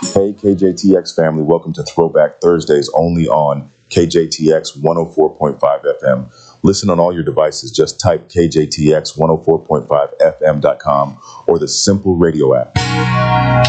Hey, KJTX family, welcome to Throwback Thursdays only on KJTX 104.5 FM. Listen on all your devices. Just type KJTX 104.5FM.com or the Simple Radio app.